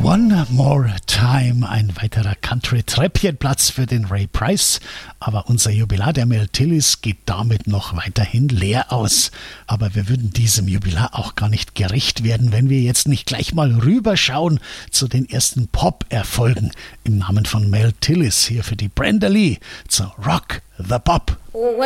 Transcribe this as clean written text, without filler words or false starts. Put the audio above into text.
One More Time, ein weiterer Country-Treppchenplatz für den Ray Price. Aber unser Jubilar, der Mel Tillis, geht damit noch weiterhin leer aus. Aber wir würden diesem Jubilar auch gar nicht gerecht werden, wenn wir jetzt nicht gleich mal rüberschauen zu den ersten Pop-Erfolgen im Namen von Mel Tillis. Hier für die Brenda Lee zu Rock the Pop.